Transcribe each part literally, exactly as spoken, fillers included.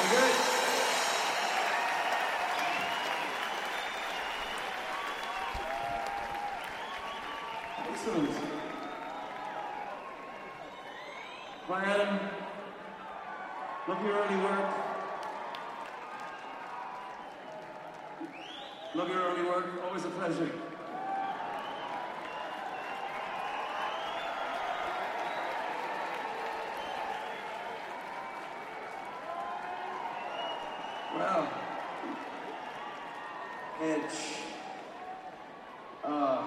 Excellent. Brian, love your early work. Love your early work. Always a pleasure. Well, Edge. Uh,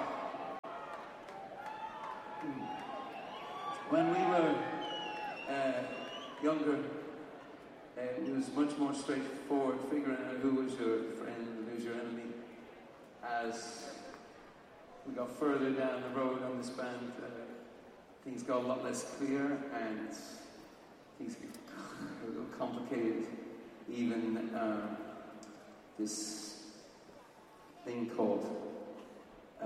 when we were uh, younger, uh, it was much more straightforward figuring out who was your friend and who's your enemy. As we got further down the road on this band, uh, things got a lot less clear and things got a little complicated. Even uh, this thing called uh,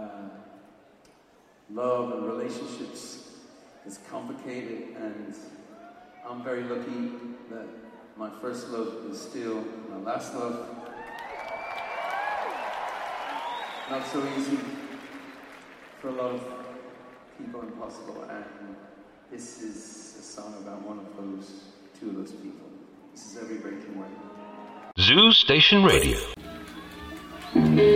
love and relationships is complicated, and I'm very lucky that my first love is still my last love. Not so easy for a lot of people, impossible, and this is a song about one of those, two of those people. This is Every Breaking Way. Zoo Station Radio.